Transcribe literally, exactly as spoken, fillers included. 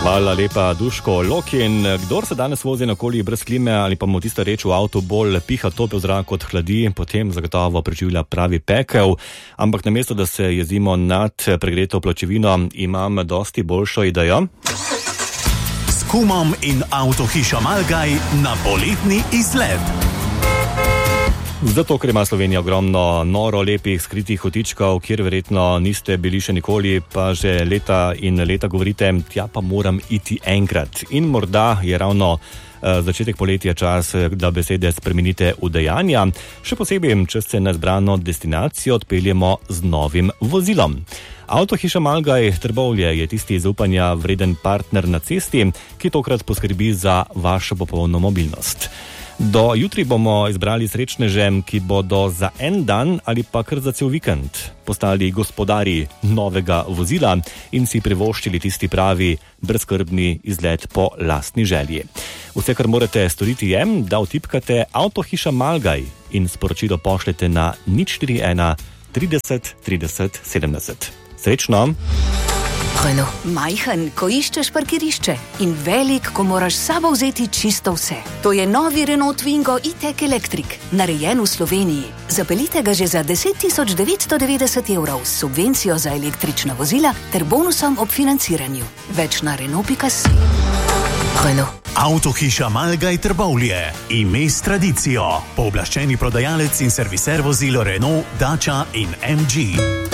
Hvala lepa, Duško Lokin. Kdor se danes vozi nakoli brez klime ali pa mu tista reč v avtu bolj piha topel zrak kot hladi, potem zagotovo preživlja pravi pekel. Ampak namesto, da se jezimo nad pregreto pločevino, imam dosti boljšo idejo. S kumom in avtohišo Malgaj na poletni izlet. Zato, ker ima Slovenija ogromno noro lepih skritih kotičkov, kjer verjetno niste bili še nikoli, pa že leta in leta govorite, tja pa moram iti enkrat. In morda je ravno uh, začetek poletja čas, da besede spremenite v dejanja, še posebej, če se na zbrano destinacijo odpeljemo z novim vozilom. Avtohiša Malgaj Trbovlje je tisti zaupanja vreden partner na cesti, ki tokrat poskrbi za vašo popolno mobilnost. Do jutri bomo izbrali srečneže, ki bodo za en dan ali pa kar za cel vikend postali gospodari novega vozila in si privoščili tisti pravi brezskrbni izlet po lastni želji. Vse, kar morate storiti, je, da vtipkate Avtohiša Malgaj in sporočilo pošljete na nič štiri ena trideset trideset sedemdeset. Srečno! Renault. Majhen, ko iščeš parkirišče in velik, ko moraš s sabo vzeti čisto vse. To je novi Renault Twingo e-tech Electric, narejen v Sloveniji. Zapeljite ga že za deset tisoč devetsto devetdeset evrov s subvencijo za električna vozila ter bonusom ob financiranju. Več na Renault pika si. Renault. Avtohiša Malgaj Trbovlje. Ime s tradicijo. Pooblaščeni prodajalec in serviser vozil Renault, Dacia in em dži.